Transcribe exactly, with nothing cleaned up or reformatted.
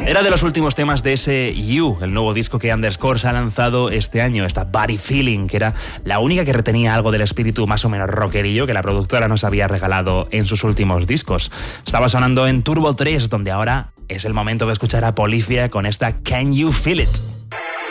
Era de los últimos temas de ese You, el nuevo disco que Underscore ha lanzado este año, esta Body Feeling, que era la única que retenía algo del espíritu más o menos rockerillo que la productora nos había regalado en sus últimos discos. Estaba sonando en Turbo tres, donde ahora es el momento de escuchar a Polyphia con esta Can You Feel It.